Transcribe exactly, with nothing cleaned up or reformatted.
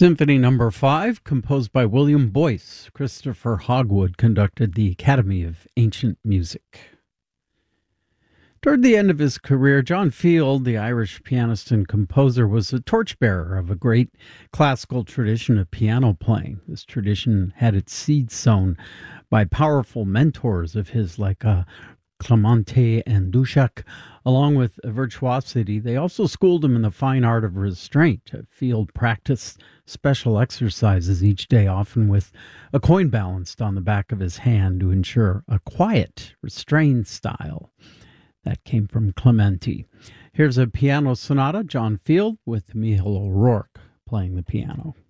Symphony Number Five, composed by William Boyce. Christopher Hogwood conducted the Academy of Ancient Music. Toward the end of his career, John Field, the Irish pianist and composer, was a torchbearer of a great classical tradition of piano playing. This tradition had its seeds sown by powerful mentors of his like uh, Clemente and Dusák. Along with virtuosity, they also schooled him in the fine art of restraint. Field practiced special exercises each day, often with a coin balanced on the back of his hand to ensure a quiet, restrained style. That came from Clemente. Here's a piano sonata, John Field with Michael O'Rourke playing the piano.